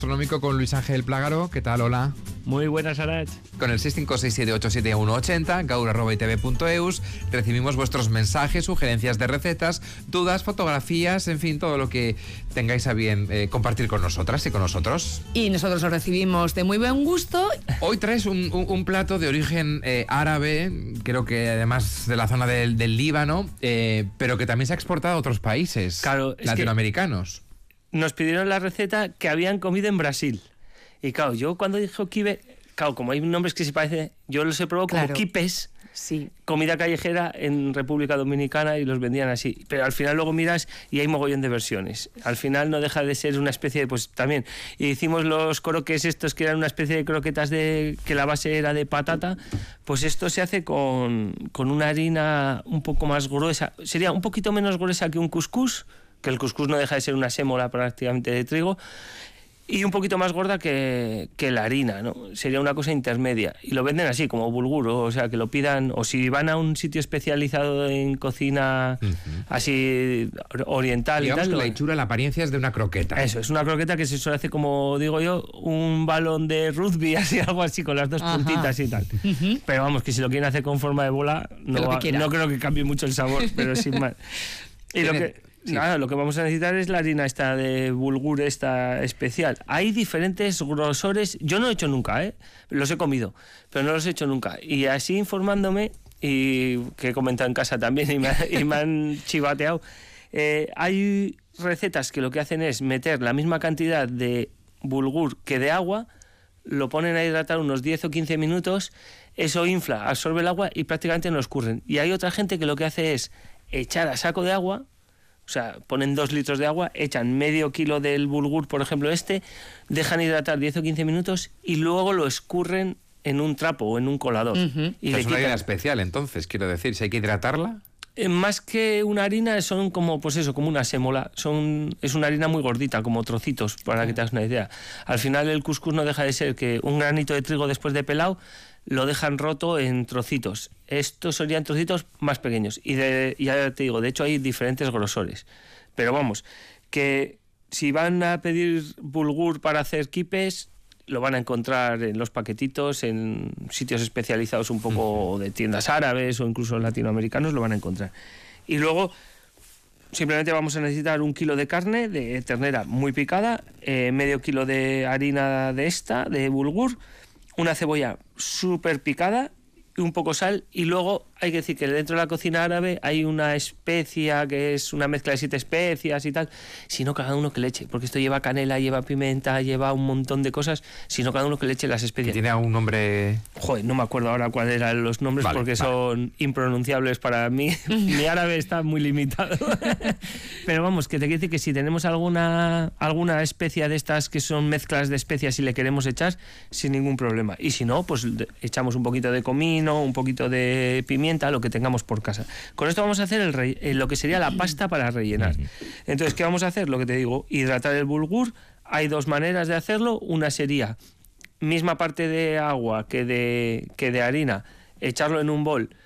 Astronómico con Luis Ángel Plágaro. ¿Qué tal? Hola. Muy buenas, Arach. Con el 656787180, gaur@itv.eus, recibimos vuestros mensajes, sugerencias de recetas, dudas, fotografías, en fin, todo lo que tengáis a bien compartir con nosotras y con nosotros. Y nosotros lo recibimos de muy buen gusto. Hoy traes un plato de origen árabe, creo que además de la zona del Líbano, pero que también se ha exportado a otros países latinoamericanos. Nos pidieron la receta que habían comido en Brasil. Y claro, yo cuando dije kibe, claro, como hay nombres que se parecen, yo los he probado como quipes, sí, comida callejera en República Dominicana, y los vendían así. Pero al final luego miras y hay mogollón de versiones. Al final no deja de ser una especie de, pues también, y hicimos los croques estos que eran una especie de croquetas que la base era de patata. Pues esto se hace con una harina un poco más gruesa, sería un poquito menos gruesa que un cuscús, que el cuscús no deja de ser una sémola prácticamente de trigo, y un poquito más gorda que la harina, ¿no? Sería una cosa intermedia. Y lo venden así, como bulgur, o sea, que lo pidan, o si van a un sitio especializado en cocina así oriental. Digamos y tal. Que la hechura, la apariencia es de una croqueta. Eso, es una croqueta que se suele hacer, como digo yo, un balón de rugby, así, algo así, con las dos puntitas y tal. Pero vamos, que si lo quieren hacer con forma de bola, no creo que cambie mucho el sabor, pero sin más. Y nada, lo que vamos a necesitar es la harina esta de bulgur, esta especial. Hay diferentes grosores. Yo no he hecho nunca, los he comido, pero no los he hecho nunca. Y así informándome, y que he comentado en casa también, y me han chivateado, hay recetas que lo que hacen es meter la misma cantidad de bulgur que de agua, lo ponen a hidratar unos 10 o 15 minutos, eso infla, absorbe el agua y prácticamente no escurren. Y hay otra gente que lo que hace es echar a saco de agua. O sea, ponen 2 litros de agua, echan medio kilo del bulgur, por ejemplo dejan hidratar 10 o 15 minutos y luego lo escurren en un trapo o en un colador. Y es una harina especial, entonces, quiero decir, si hay que hidratarla. Más que una harina, son como, pues eso, como una sémola. Es una harina muy gordita, como trocitos, para que te hagas una idea. Al final el cuscús no deja de ser que un granito de trigo después de pelado lo dejan roto en trocitos. Estos serían trocitos más pequeños. Y ya te digo, de hecho hay diferentes grosores. Pero vamos, que si van a pedir bulgur para hacer quipes, lo van a encontrar en los paquetitos, en sitios especializados un poco de tiendas árabes o incluso latinoamericanos, lo van a encontrar. Y luego simplemente vamos a necesitar 1 kilo de carne de ternera muy picada, medio kilo de harina de bulgur, una cebolla súper picada y un poco sal. Y luego hay que decir que dentro de la cocina árabe hay una especia que es una mezcla de 7 especias y tal, sino cada uno que le eche, porque esto lleva canela, lleva pimienta, lleva un montón de cosas, sino cada uno que le eche las especias. ¿Tiene algún nombre? Joder, no me acuerdo ahora cuáles eran los nombres, porque son impronunciables para mí. Mi árabe está muy limitado. Pero vamos, que te quiero decir que si tenemos alguna especia de estas que son mezclas de especias y le queremos echar, sin ningún problema. Y si no, pues echamos un poquito de comino, un poquito de pimienta, lo que tengamos por casa. Con esto vamos a hacer lo que sería la pasta para rellenar. Entonces, ¿qué vamos a hacer? Lo que te digo, hidratar el bulgur. Hay 2 maneras de hacerlo. Una sería misma parte de agua que de harina, echarlo en un bol,